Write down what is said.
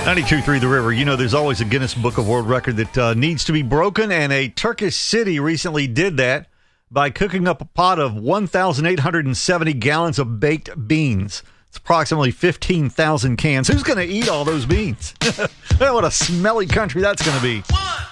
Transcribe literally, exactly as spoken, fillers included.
ninety-two point three The River. You know, there's always a Guinness Book of World Record that uh, needs to be broken, and a Turkish city recently did that by cooking up a pot of one thousand eight hundred seventy gallons of baked beans. It's approximately fifteen thousand cans. Who's going to eat all those beans? What a smelly country that's going to be.